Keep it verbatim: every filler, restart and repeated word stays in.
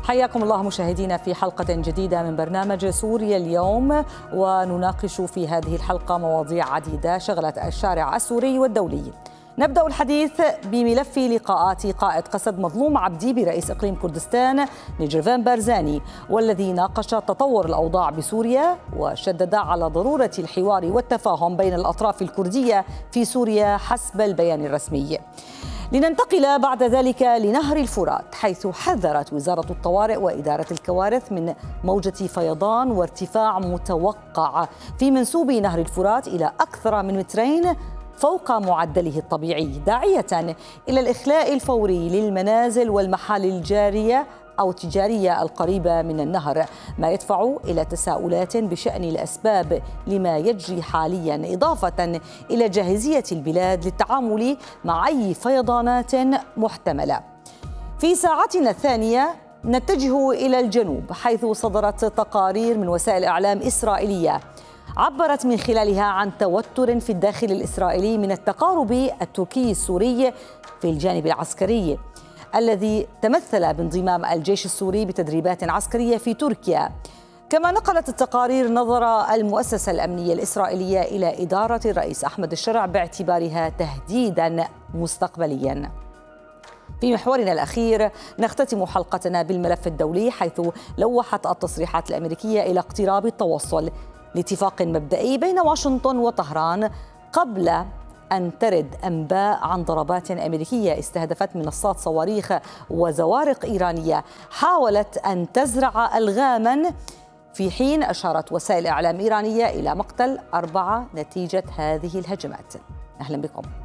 حياكم الله مشاهدينا في حلقة جديدة من برنامج سوريا اليوم، ونناقش في هذه الحلقة مواضيع عديدة شغلت الشارع السوري والدولي. نبدأ الحديث بملف لقاءات قائد قسد مظلوم عبدي برئيس إقليم كردستان نجرفان بارزاني، والذي ناقش تطور الأوضاع بسوريا وشدد على ضرورة الحوار والتفاهم بين الأطراف الكردية في سوريا حسب البيان الرسمي. لننتقل بعد ذلك لنهر الفرات، حيث حذرت وزارة الطوارئ وإدارة الكوارث من موجة فيضان وارتفاع متوقع في منسوب نهر الفرات إلى أكثر من مترين فوق معدله الطبيعي، داعية إلى الإخلاء الفوري للمنازل والمحال الجارية أو التجارية القريبة من النهر، ما يدفع إلى تساؤلات بشأن الأسباب لما يجري حاليا، إضافة إلى جاهزية البلاد للتعامل مع أي فيضانات محتملة. في ساعتنا الثانية نتجه إلى الجنوب، حيث صدرت تقارير من وسائل إعلام إسرائيلية عبرت من خلالها عن توتر في الداخل الإسرائيلي من التقارب التركي السوري في الجانب العسكري، الذي تمثل بانضمام الجيش السوري بتدريبات عسكرية في تركيا. كما نقلت التقارير نظر المؤسسة الأمنية الإسرائيلية إلى إدارة الرئيس أحمد الشرع باعتبارها تهديداً مستقبلياً. في محورنا الأخير نختتم حلقتنا بالملف الدولي، حيث لوحت التصريحات الأمريكية إلى اقتراب التوصل لاتفاق مبدئي بين واشنطن وطهران قبل أن ترد أنباء عن ضربات أمريكية استهدفت منصات صواريخ وزوارق إيرانية حاولت أن تزرع ألغاماً، في حين أشارت وسائل إعلام إيرانية إلى مقتل أربعة نتيجة هذه الهجمات. أهلا بكم.